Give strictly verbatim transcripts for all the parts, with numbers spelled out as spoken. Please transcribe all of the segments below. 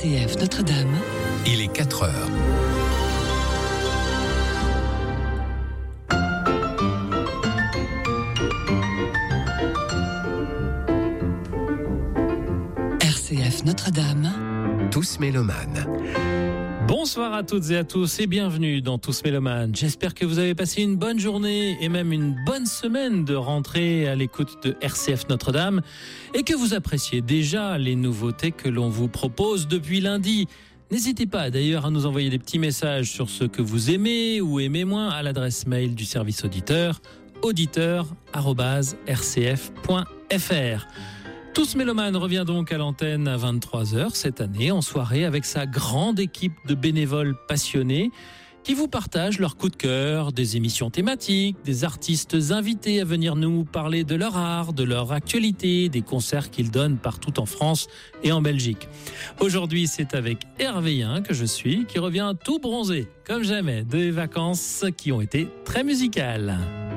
C F Notre-Dame. Il est quatre heures. R C F Notre-Dame. Tous mélomanes. Bonsoir à toutes et à tous et bienvenue dans Tous Mélomanes. J'espère que vous avez passé une bonne journée et même une bonne semaine de rentrée à l'écoute de R C F Notre-Dame et que vous appréciez déjà les nouveautés que l'on vous propose depuis lundi. N'hésitez pas d'ailleurs à nous envoyer des petits messages sur ce que vous aimez ou aimez moins à l'adresse mail du service auditeur auditeur arobase r c f point f r. Tous Mélomanes revient donc à l'antenne à vingt-trois heures cette année en soirée avec sa grande équipe de bénévoles passionnés qui vous partagent leurs coups de cœur, des émissions thématiques, des artistes invités à venir nous parler de leur art, de leur actualité, des concerts qu'ils donnent partout en France et en Belgique. Aujourd'hui, c'est avec Hervé Yin que je suis, qui revient tout bronzé, comme jamais, des vacances qui ont été très musicales.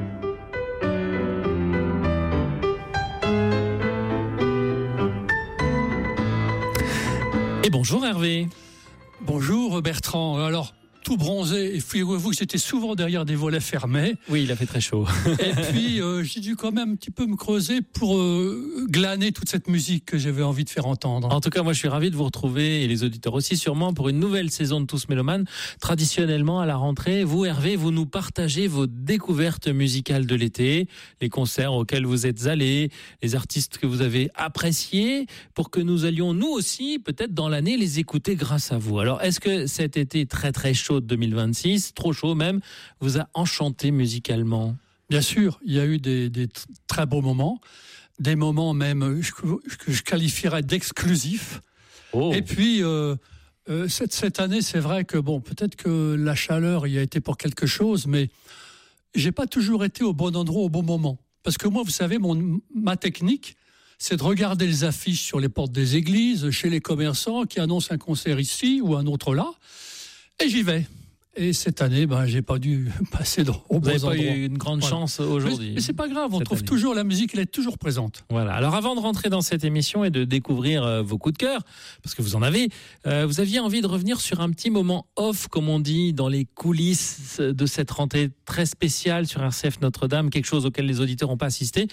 Et bonjour Hervé. Bonjour Bertrand. Alors, tout bronzé, et figurez-vous que j'étais souvent derrière des volets fermés. Oui, il a fait très chaud. Et puis, euh, j'ai dû quand même un petit peu me creuser pour euh, glaner toute cette musique que j'avais envie de faire entendre. En tout cas, moi, je suis ravi de vous retrouver, et les auditeurs aussi, sûrement, pour une nouvelle saison de Tous Mélomanes. Traditionnellement, à la rentrée, vous, Hervé, vous nous partagez vos découvertes musicales de l'été, les concerts auxquels vous êtes allés, les artistes que vous avez appréciés, pour que nous allions, nous aussi, peut-être dans l'année, les écouter grâce à vous. Alors, est-ce que cet été très, très chaud de deux mille vingt-six, trop chaud même, vous a enchanté musicalement? Bien sûr, il y a eu des, des très beaux moments, des moments même que je qualifierais d'exclusifs. Oh. Et puis, euh, euh, cette, cette année, c'est vrai que, bon, peut-être que la chaleur y a été pour quelque chose, mais j'ai pas toujours été au bon endroit au bon moment. Parce que moi, vous savez, mon, ma technique, c'est de regarder les affiches sur les portes des églises, chez les commerçants qui annoncent un concert ici ou un autre là. Et j'y vais. Et cette année, ben, j'ai pas dû passer dans, au bon endroit. Vous n'avez pas eu une grande voilà. chance aujourd'hui. Mais, mais c'est pas grave, on trouve année. toujours la musique, elle est toujours présente. Voilà. Alors avant de rentrer dans cette émission et de découvrir euh, vos coups de cœur, parce que vous en avez, euh, vous aviez envie de revenir sur un petit moment off, comme on dit, dans les coulisses de cette rentrée très spéciale sur R C F Notre-Dame, quelque chose auquel les auditeurs n'ont pas assisté.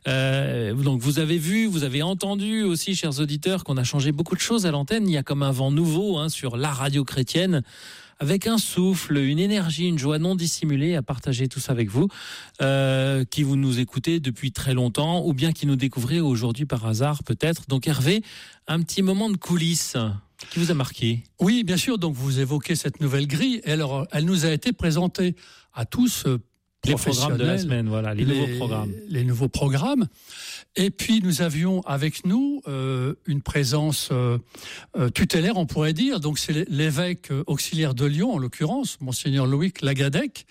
Euh, donc vous avez vu, vous avez entendu aussi, chers auditeurs, qu'on a changé beaucoup de choses à l'antenne. Il y a comme un vent nouveau hein, sur la radio chrétienne, avec un souffle, une énergie, une joie non dissimulée à partager tous avec vous, euh, qui vous nous écoutez depuis très longtemps, ou bien qui nous découvrez aujourd'hui par hasard peut-être. Donc Hervé, un petit moment de coulisses qui vous a marqué. Oui, bien sûr, donc vous évoquez cette nouvelle grille, et alors elle nous a été présentée à tous, euh, les programmes de la semaine, voilà, les, les nouveaux programmes. Les nouveaux programmes. Et puis nous avions avec nous euh, une présence euh, euh, tutélaire, on pourrait dire. Donc c'est l'évêque auxiliaire de Lyon, en l'occurrence, monseigneur Loïc Lagadec,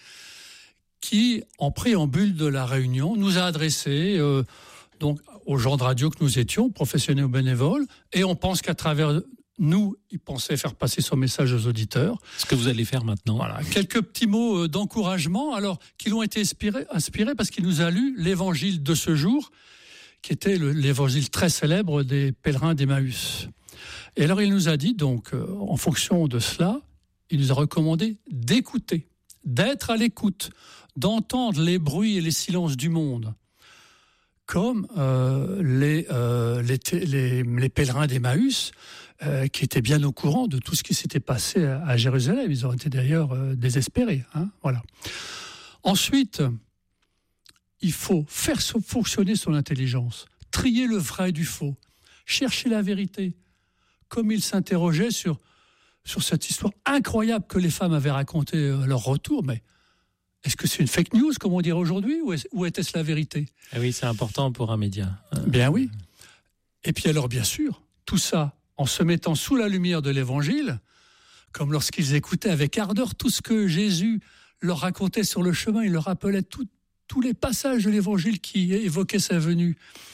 qui, en préambule de la réunion, nous a adressé euh, donc aux gens de radio que nous étions, professionnels ou bénévoles, et on pense qu'à travers nous, il pensait faire passer son message aux auditeurs. Ce que vous allez faire maintenant. Voilà, quelques petits mots d'encouragement, alors qui l'ont été inspirés, inspirés parce qu'il nous a lu l'évangile de ce jour, qui était le, l'évangile très célèbre des pèlerins d'Emmaüs. Et alors il nous a dit donc, euh, en fonction de cela, il nous a recommandé d'écouter, d'être à l'écoute, d'entendre les bruits et les silences du monde, comme euh, les, euh, les, les, les pèlerins d'Emmaüs, Euh, qui étaient bien au courant de tout ce qui s'était passé à, à Jérusalem. Ils ont été d'ailleurs euh, désespérés. Hein, voilà. Ensuite, il faut faire fonctionner son intelligence, trier le vrai du faux, chercher la vérité, comme il s'interrogeait sur, sur cette histoire incroyable que les femmes avaient racontée à leur retour. Mais est-ce que c'est une fake news, comme on dirait aujourd'hui, ou, est, ou était-ce la vérité ? Ah oui, c'est important pour un média. Euh... Bien oui. Et puis alors, bien sûr, tout ça, en se mettant sous la lumière de l'Évangile, comme lorsqu'ils écoutaient avec ardeur tout ce que Jésus leur racontait sur le chemin, il leur rappelait tout, tous les passages de l'Évangile qui évoquaient sa venue.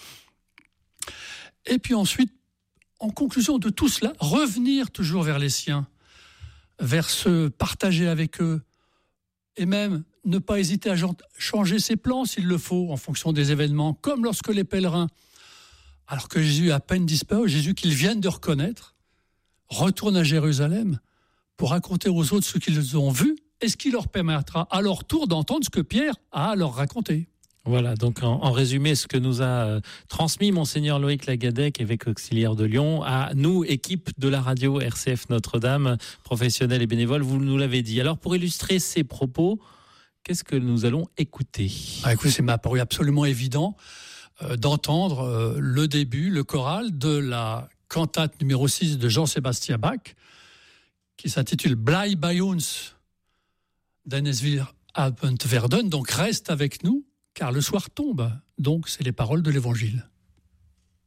Et puis ensuite, en conclusion de tout cela, revenir toujours vers les siens, vers se partager avec eux, et même ne pas hésiter à changer ses plans s'il le faut, en fonction des événements, comme lorsque les pèlerins, alors que Jésus a à peine disparu, Jésus qu'ils viennent de reconnaître, retournent à Jérusalem pour raconter aux autres ce qu'ils ont vu et ce qui leur permettra à leur tour d'entendre ce que Pierre a à leur raconter. Voilà, donc en, en résumé, ce que nous a euh, transmis Monseigneur Loïc Lagadec, évêque auxiliaire de Lyon, à nous, équipe de la radio R C F Notre-Dame, professionnels et bénévoles, vous nous l'avez dit. Alors pour illustrer ces propos, qu'est-ce que nous allons écouter ? Ah, écoutez, c'est m'a paru absolument évident euh, d'entendre euh, le début, le choral de la cantate numéro six de Jean-Sébastien Bach, qui s'intitule Bleib bei uns, denn es wird Abend werden, donc reste avec nous, car le soir tombe. Donc, c'est les paroles de l'Évangile.